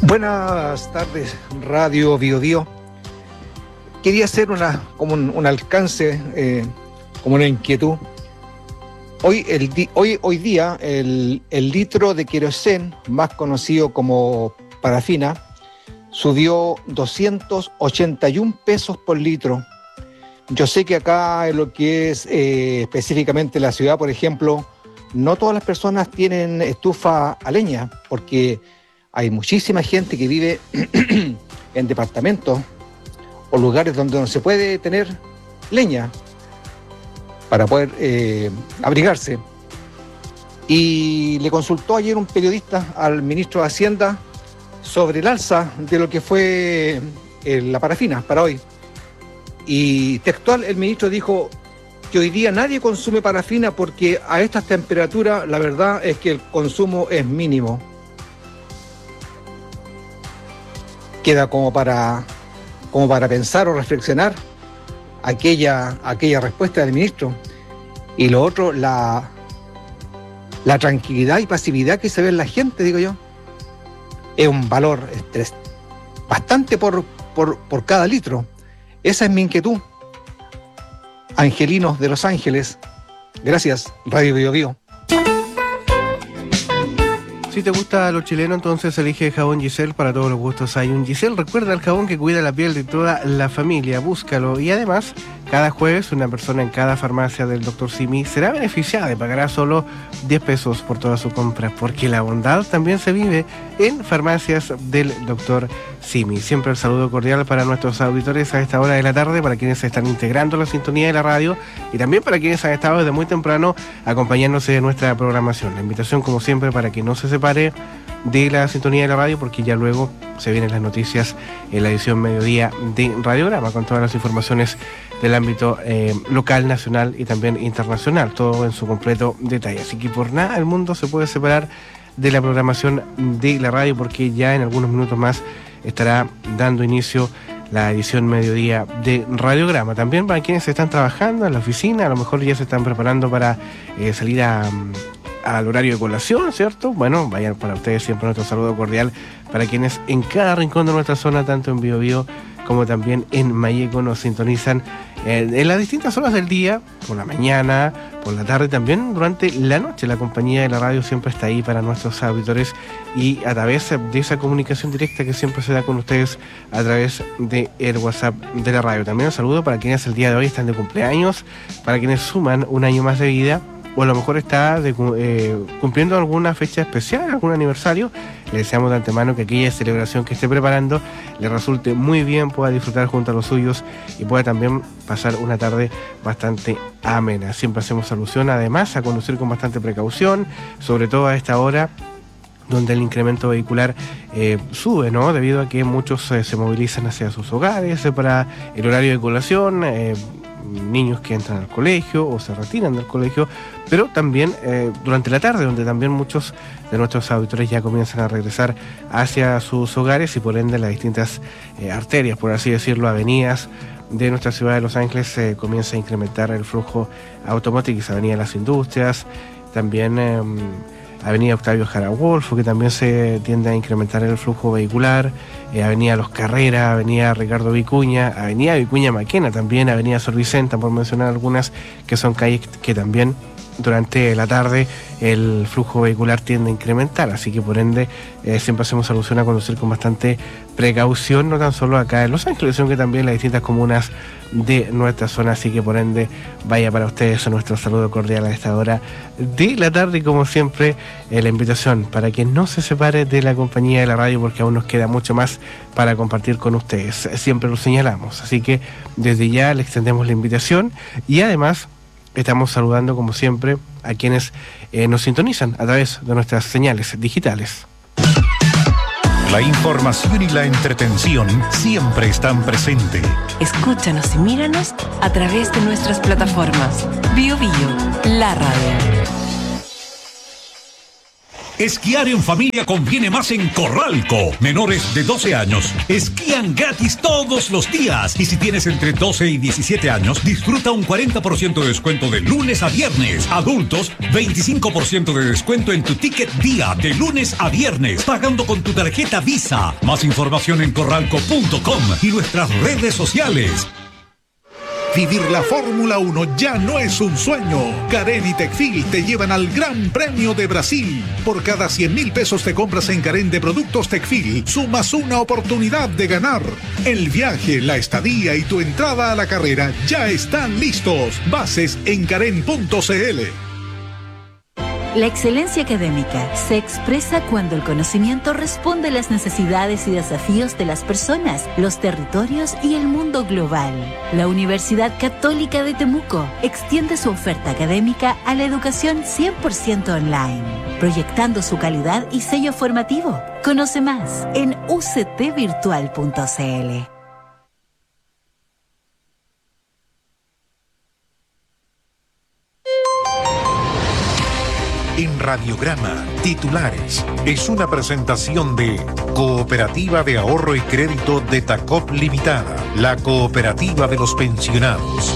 Buenas tardes, Radio Biobío. Quería hacer un alcance, como una inquietud. Hoy día el litro de querosén, más conocido como parafina, subió 281 pesos por litro. Yo sé que acá en lo que es específicamente la ciudad, por ejemplo, no todas las personas tienen estufa a leña, porque hay muchísima gente que vive en departamentos o lugares donde no se puede tener leña para poder abrigarse. Y le consultó ayer un periodista al ministro de Hacienda sobre el alza de lo que fue la parafina para hoy. Y textual, el ministro dijo que hoy día nadie consume parafina porque a estas temperaturas la verdad es que el consumo es mínimo. Queda como para pensar o reflexionar aquella respuesta del ministro. Y lo otro, la tranquilidad y pasividad que se ve en la gente, digo yo, es un valor bastante por cada litro. Esa es mi inquietud. Angelinos de Los Ángeles. Gracias, Radio Biobío. Si te gusta lo chileno, entonces elige jabón Giselle. Para todos los gustos hay un Giselle. Recuerda el jabón que cuida la piel de toda la familia. Búscalo. Y además, cada jueves una persona en cada farmacia del Dr. Simi será beneficiada y pagará solo 10 pesos por toda su compra, porque la bondad también se vive en farmacias del Dr. Simi. Siempre el saludo cordial para nuestros auditores a esta hora de la tarde, para quienes se están integrando a la sintonía de la radio y también para quienes han estado desde muy temprano acompañándose de nuestra programación. La invitación, como siempre, para que no se separe de la sintonía de la radio, porque ya luego se vienen las noticias en la edición mediodía de Radiograma con todas las informaciones del ámbito local, nacional y también internacional, todo en su completo detalle. Así que por nada el mundo se puede separar de la programación de la radio, porque ya en algunos minutos más estará dando inicio la edición mediodía de Radiograma. También para quienes están trabajando en la oficina, a lo mejor ya se están preparando para salir al horario de colación, ¿cierto? Bueno, vayan para ustedes siempre nuestro saludo cordial para quienes en cada rincón de nuestra zona, tanto en Biobío como también en Malleco, nos sintonizan en las distintas horas del día, por la mañana, por la tarde, también durante la noche. La compañía de la radio siempre está ahí para nuestros auditores y a través de esa comunicación directa que siempre se da con ustedes a través del WhatsApp de la radio. También un saludo para quienes el día de hoy están de cumpleaños, para quienes suman un año más de vida, o a lo mejor está cumpliendo alguna fecha especial, algún aniversario. Le deseamos de antemano que aquella celebración que esté preparando le resulte muy bien, pueda disfrutar junto a los suyos y pueda también pasar una tarde bastante amena. Siempre hacemos alusión además a conducir con bastante precaución, sobre todo a esta hora donde el incremento vehicular sube, ¿no? Debido a que muchos se movilizan hacia sus hogares para el horario de colación, niños que entran al colegio o se retiran del colegio, pero también durante la tarde, donde también muchos de nuestros auditores ya comienzan a regresar hacia sus hogares y por ende las distintas arterias, por así decirlo, avenidas de nuestra ciudad de Los Ángeles comienza a incrementar el flujo automotriz, Avenida de las Industrias, también Avenida Octavio Jara Wolf, que también se tiende a incrementar el flujo vehicular, Avenida Los Carreras, Avenida Ricardo Vicuña, Avenida Vicuña Maquena también, Avenida Sor Vicenta, por mencionar algunas, que son calles que también durante la tarde el flujo vehicular tiende a incrementar, así que por ende siempre hacemos alusión a conducir con bastante precaución, no tan solo acá en Los Ángeles, sino que también en las distintas comunas de nuestra zona, así que por ende vaya para ustedes nuestro saludo cordial a esta hora de la tarde y como siempre la invitación para que no se separe de la compañía de la radio, porque aún nos queda mucho más para compartir con ustedes, siempre lo señalamos, así que desde ya le extendemos la invitación y además estamos saludando como siempre a quienes nos sintonizan a través de nuestras señales digitales. La información y la entretención siempre están presentes. Escúchanos y míranos a través de nuestras plataformas. Biobío, la radio. Esquiar en familia conviene más en Corralco. Menores de 12 años esquían gratis todos los días. Y si tienes entre 12 y 17 años, disfruta un 40% de descuento de lunes a viernes. Adultos, 25% de descuento en tu ticket día de lunes a viernes, pagando con tu tarjeta Visa. Más información en corralco.com y nuestras redes sociales. Vivir la Fórmula 1 ya no es un sueño. Carén y Tecfil te llevan al Gran Premio de Brasil. Por cada 100.000 pesos te compras en Carén de productos Tecfil, sumas una oportunidad de ganar. El viaje, la estadía y tu entrada a la carrera ya están listos. Bases en carén.cl. La excelencia académica se expresa cuando el conocimiento responde a las necesidades y desafíos de las personas, los territorios y el mundo global. La Universidad Católica de Temuco extiende su oferta académica a la educación 100% online, proyectando su calidad y sello formativo. Conoce más en uctvirtual.cl. En Radiograma, titulares. Es una presentación de Cooperativa de Ahorro y Crédito de Tacop Limitada, la cooperativa de los pensionados.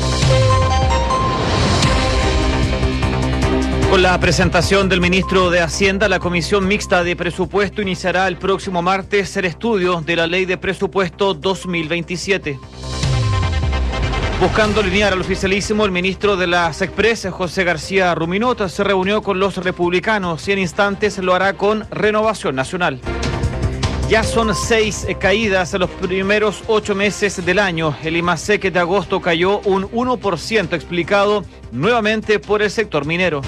Con la presentación del ministro de Hacienda, la Comisión Mixta de Presupuesto iniciará el próximo martes el estudio de la Ley de Presupuesto 2027. Buscando alinear al oficialismo, el ministro de las Express, José García Ruminot, se reunió con los republicanos y en instantes lo hará con Renovación Nacional. Ya son 6 caídas en los primeros 8 meses del año. El IMASEC de agosto cayó un 1%, explicado nuevamente por el sector minero.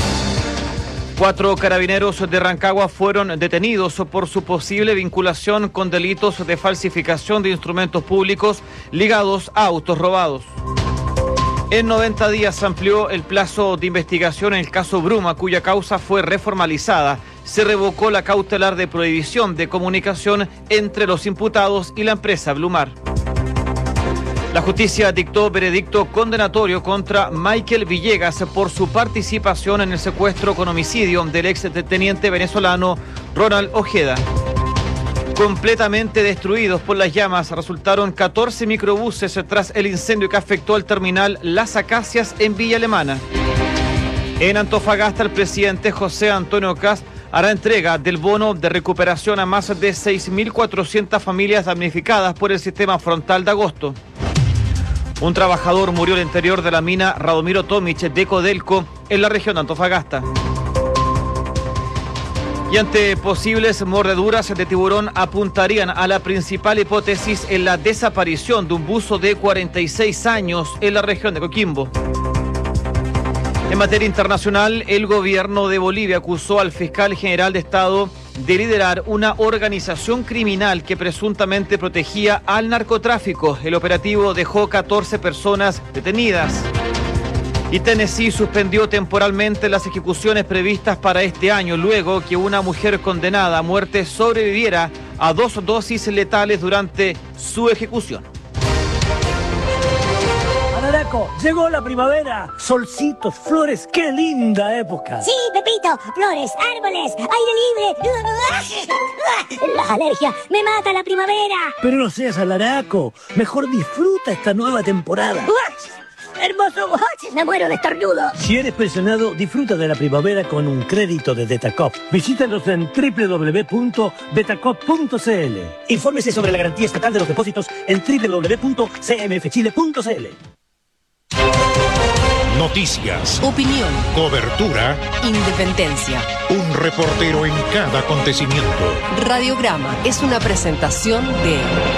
4 carabineros de Rancagua fueron detenidos por su posible vinculación con delitos de falsificación de instrumentos públicos ligados a autos robados. En 90 días se amplió el plazo de investigación en el caso Bruma, cuya causa fue reformalizada. Se revocó la cautelar de prohibición de comunicación entre los imputados y la empresa Blumar. La justicia dictó veredicto condenatorio contra Michael Villegas por su participación en el secuestro con homicidio del exteniente venezolano Ronald Ojeda. Completamente destruidos por las llamas resultaron 14 microbuses tras el incendio que afectó al terminal Las Acacias en Villa Alemana. En Antofagasta, el presidente José Antonio Kast hará entrega del bono de recuperación a más de 6.400 familias damnificadas por el sistema frontal de agosto. Un trabajador murió al interior de la mina Radomiro Tomic de Codelco en la región de Antofagasta. Y ante posibles mordeduras de tiburón apuntarían a la principal hipótesis en la desaparición de un buzo de 46 años en la región de Coquimbo. En materia internacional, el gobierno de Bolivia acusó al fiscal general de Estado de liderar una organización criminal que presuntamente protegía al narcotráfico. El operativo dejó 14 personas detenidas. Y Tennessee suspendió temporalmente las ejecuciones previstas para este año, luego que una mujer condenada a muerte sobreviviera a 2 dosis letales durante su ejecución. Anaraco, llegó la primavera. Solcitos, flores, qué linda época. Sí, Pepito, flores, árboles, aire libre. Las alergias, me mata la primavera. Pero no seas alaraco, mejor disfruta esta nueva temporada. Hermoso, me muero de estornudo. Si eres pensionado, disfruta de la primavera con un crédito de Detacop. Visítanos en www.detacop.cl. Infórmese sobre la garantía estatal de los depósitos en www.cmfchile.cl. Noticias, Opinión, cobertura, independencia. un reportero en cada acontecimiento. Radiograma es una presentación de...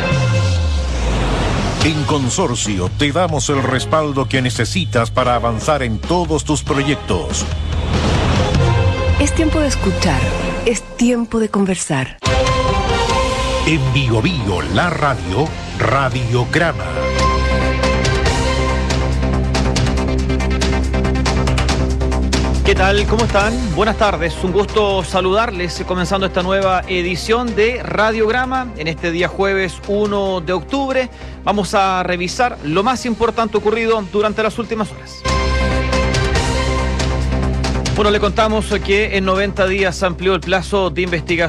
En Consorcio te damos el respaldo que necesitas para avanzar en todos tus proyectos. Es tiempo de escuchar, es tiempo de conversar. En Bio Bio, la radio, Radiograma. ¿Qué tal? ¿Cómo están? Buenas tardes, un gusto saludarles comenzando esta nueva edición de Radiograma en este día jueves 1 de octubre. Vamos a revisar lo más importante ocurrido durante las últimas horas. Bueno, le contamos que en 90 días amplió el plazo de investigación